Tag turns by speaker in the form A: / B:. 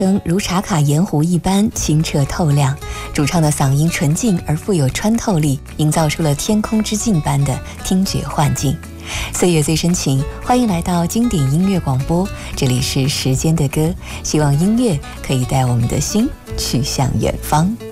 A: 声如茶卡盐湖一般清澈透亮，主唱的嗓音纯净而富有穿透力，营造出了天空之镜般的听觉幻境。岁月最深情，欢迎来到经典音乐广播，这里是时间的歌，希望音乐可以带我们的心去向远方。